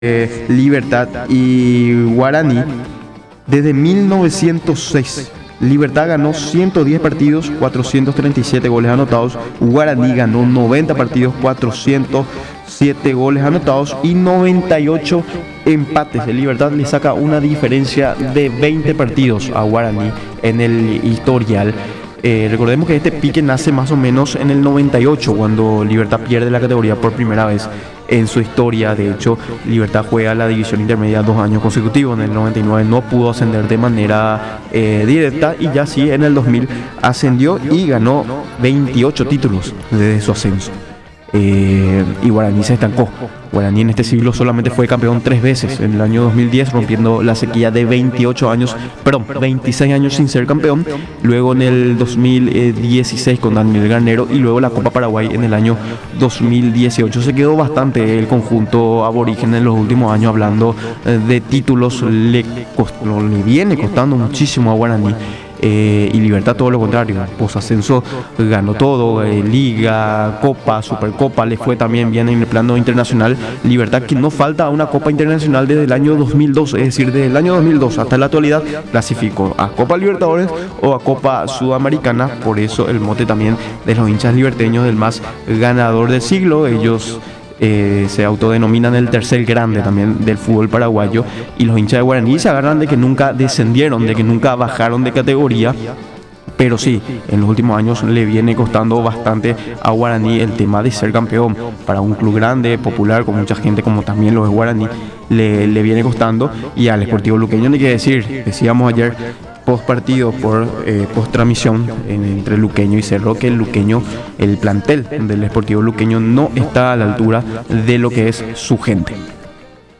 Libertad y Guaraní desde 1906. Libertad ganó 110 partidos, 437 goles anotados. Guaraní ganó 90 partidos, 407 goles anotados y 98 empates. El Libertad le saca una diferencia de 20 partidos a Guaraní en el historial. Recordemos que este pique nace más o menos en el 98, cuando Libertad pierde la categoría por primera vez en su historia. De hecho, Libertad juega la división intermedia 2 años consecutivos. En el 99 no pudo ascender de manera directa, y ya sí en el 2000 ascendió y ganó 28 títulos desde su ascenso. Y Guaraní se estancó. Guaraní en este siglo solamente fue campeón 3 veces. En el año 2010, rompiendo la sequía de 26 años sin ser campeón. Luego en el 2016 con Daniel Garnero, y luego la Copa Paraguay en el año 2018. Se quedó bastante el conjunto aborigen en los últimos años, hablando de títulos. Le viene costando muchísimo a Guaraní. Y Libertad todo lo contrario, post ascenso ganó todo, Liga, Copa, Supercopa, le fue también bien en el plano internacional. Libertad, que no falta una Copa Internacional desde el año 2002, es decir, desde el año 2002 hasta la actualidad clasificó a Copa Libertadores o a Copa Sudamericana. Por eso el mote también de los hinchas liberteños del más ganador del siglo. Ellos se autodenominan el tercer grande también del fútbol paraguayo, y los hinchas de Guaraní se agarran de que nunca descendieron, de que nunca bajaron de categoría. Pero sí, en los últimos años le viene costando bastante a Guaraní el tema de ser campeón. Para un club grande, popular, con mucha gente como también los de Guaraní, le viene costando. Y al Sportivo Luqueño ni qué decir. Decíamos ayer post partido, post transmisión entre Luqueño y Cerro, que el plantel del Sportivo Luqueño no está a la altura de lo que es su gente.